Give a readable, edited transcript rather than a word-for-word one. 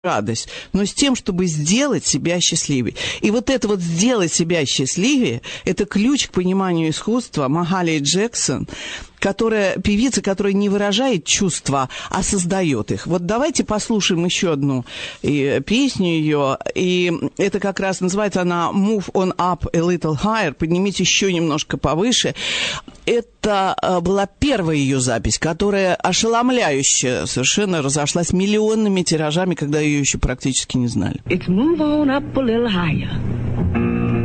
радость, но с тем, чтобы сделать себя счастливее. И вот это вот «сделать себя счастливее» — это ключ к пониманию искусства Махали Джексон, певица, которая не выражает чувства, а создает их. Вот давайте послушаем еще одну песню ее, и это как раз называется она «Move on up a little higher», «Поднимите еще немножко повыше». Это была первая ее запись, которая ошеломляюще совершенно разошлась миллионными тиражами, когда ее еще практически не знали. It's move on up a little higher.